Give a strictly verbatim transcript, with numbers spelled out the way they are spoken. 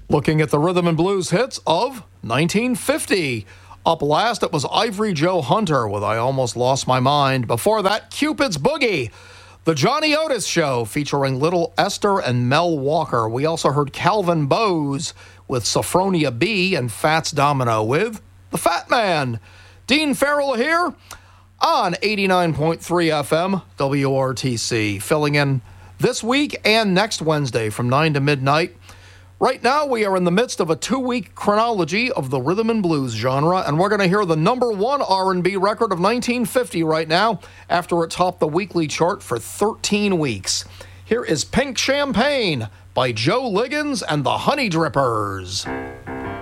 Looking at the rhythm and blues hits of nineteen fifty. Up last, it was Ivory Joe Hunter with I Almost Lost My Mind. Before that, Cupid's Boogie. The Johnny Otis Show featuring Little Esther and Mel Walker. We also heard Calvin Bowes with Sophronia B and Fats Domino with The Fat Man. Dean Farrell here on eighty-nine point three F M W R T C, filling in this week and next Wednesday from nine to midnight. Right now, we are in the midst of a two-week chronology of the rhythm and blues genre, and we're going to hear the number one R and B record of nineteen fifty right now after it topped the weekly chart for thirteen weeks. Here is Pink Champagne by Joe Liggins and the Honey Drippers.